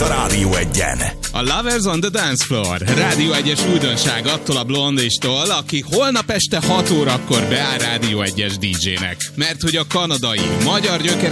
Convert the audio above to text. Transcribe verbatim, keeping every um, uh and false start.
a Rádió Egyen. A Lovers on the Dance Floor, Rádió Egyes újdonság attól a blondistól, aki holnap este hat órakor beáll Rádió Egyes dé jének. Mert hogy a kanadai, magyar gyökeres